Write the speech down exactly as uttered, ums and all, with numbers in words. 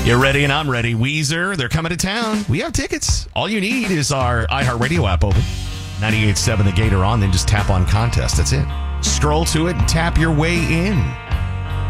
You're ready and I'm ready. Weezer, they're coming to town. We have tickets. All you need is our iHeartRadio app open. ninety-eight point seven The Gator on, then just tap on contest. That's it. Scroll to it and tap your way in.